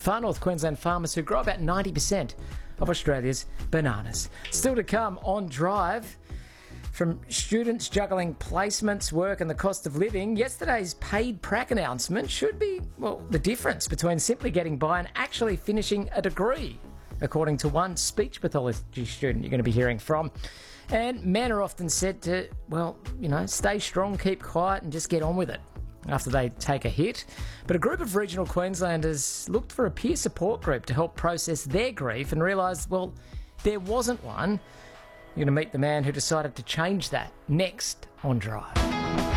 Far North Queensland farmers who grow about 90% of Australia's bananas. Still to come on Drive, from students juggling placements, work and the cost of living, yesterday's paid prac announcement should be, well, the difference between simply getting by and actually finishing a degree, according to one speech pathology student you're going to be hearing from. And men are often said to, well, stay strong, keep quiet and just get on with it after they take a hit. But a group of regional Queenslanders looked for a peer support group to help process their grief and realised, well, there wasn't one. You're going to meet the man who decided to change that next on Drive.